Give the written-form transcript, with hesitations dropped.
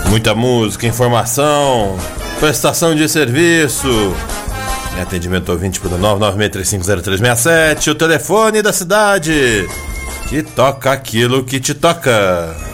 Muita música, informação, prestação de serviço. Em atendimento ouvinte pelo 996350367, o telefone da cidade, que toca aquilo que te toca.